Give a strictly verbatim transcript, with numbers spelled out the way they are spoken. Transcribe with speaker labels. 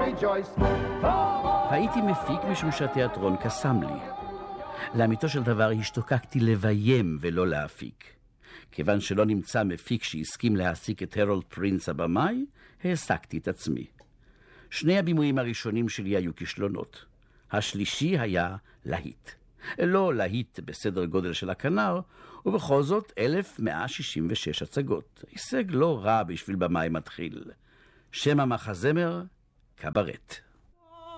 Speaker 1: rejoice.
Speaker 2: הייתי מפיק משום שהתיאטרון קסם לי. לאמיתו של דבר השתוקקתי לביים ולא להפיק. כיוון שלא נמצא מפיק שהסכים להעסיק את הרולד פרינס הבמאי, העסקתי את עצמי. שני הבימויים הראשונים שלי היו כישלונות. השלישי היה להיט. לא להיט בסדר גודל של הכנר, ובכל זאת אלף מאה שישים ושש הצגות. הישג לא רע בשביל במאי מתחיל. שם המחזמר, קברט.